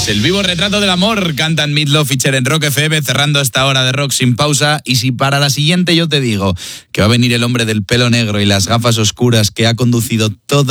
Es el vivo retrato del amor, cantan Meatloaf y Cher en Rock FM, cerrando esta hora de rock sin pausa. Y si para la siguiente yo te digo que va a venir el hombre del pelo negro y las gafas oscuras que ha conducido toda